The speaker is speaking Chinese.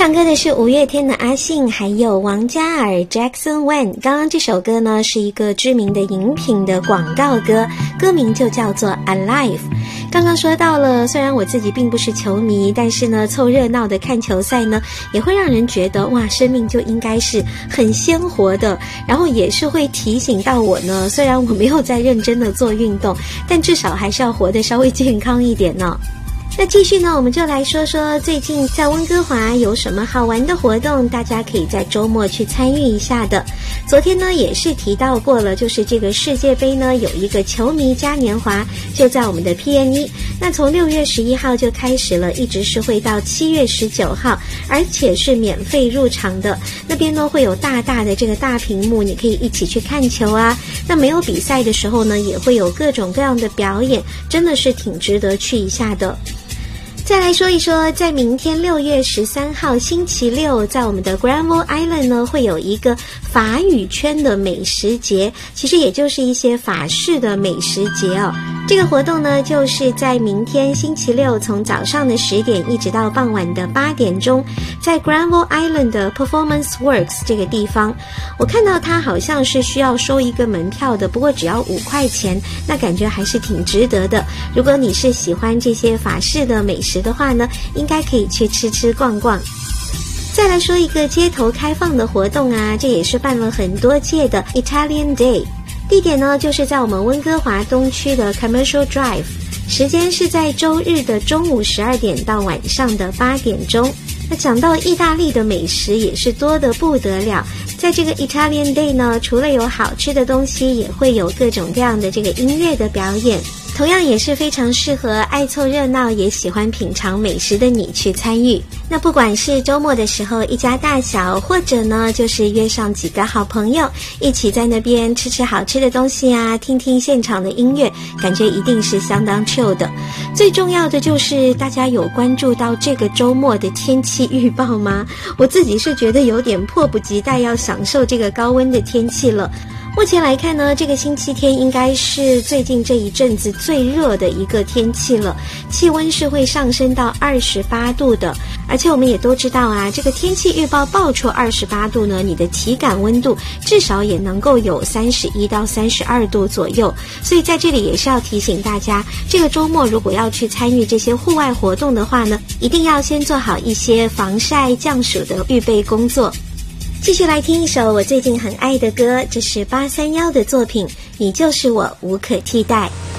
唱歌的是五月天的阿信，还有王嘉尔 Jackson Wang。 刚刚这首歌呢是一个知名的饮品的广告歌，歌名就叫做 Alive。 刚刚说到了，虽然我自己并不是球迷，但是呢凑热闹的看球赛呢也会让人觉得哇，生命就应该是很鲜活的，然后也是会提醒到我呢，虽然我没有在认真的做运动，但至少还是要活得稍微健康一点呢。那继续呢，我们就来说说最近在温哥华有什么好玩的活动，大家可以在周末去参与一下的。昨天呢也是提到过了，就是这个世界杯呢有一个球迷嘉年华，就在我们的 PNE。 那从6月11号就开始了，一直是会到7月19号，而且是免费入场的。那边呢会有大大的这个大屏幕，你可以一起去看球啊。那没有比赛的时候呢，也会有各种各样的表演，真的是挺值得去一下的。再来说一说，在明天6月13号星期六，在我们的 Granville Island 呢会有一个法语圈的美食节，其实也就是一些法式的美食节哦。这个活动呢就是在明天星期六，从早上的10点一直到傍晚的8点钟，在 Granville Island 的 Performance Works 这个地方。我看到它好像是需要收一个门票的，不过只要5块钱，那感觉还是挺值得的。如果你是喜欢这些法式的美食的话呢，应该可以去吃吃逛逛。再来说一个街头开放的活动啊，这也是办了很多届的 Italian Day。地点呢就是在我们温哥华东区的 Commercial Drive， 时间是在周日的中午12点到晚上的8点钟。那讲到意大利的美食也是多得不得了，在这个 Italian Day 呢，除了有好吃的东西，也会有各种各样的这个音乐的表演，同样也是非常适合爱凑热闹也喜欢品尝美食的你去参与。那不管是周末的时候一家大小，或者呢就是约上几个好朋友一起在那边吃吃好吃的东西啊，听听现场的音乐，感觉一定是相当 chill 的。最重要的就是大家有关注到这个周末的天气预报吗？我自己是觉得有点迫不及待要享受这个高温的天气了。目前来看呢，这个星期天应该是最近这一阵子最热的一个天气了，气温是会上升到28度的。而且我们也都知道啊，这个天气预报报出28度呢，你的体感温度至少也能够有31到32度左右。所以在这里也是要提醒大家，这个周末如果要去参与这些户外活动的话呢，一定要先做好一些防晒降暑的预备工作。继续来听一首我最近很爱的歌，这是831的作品《你就是我无可替代》。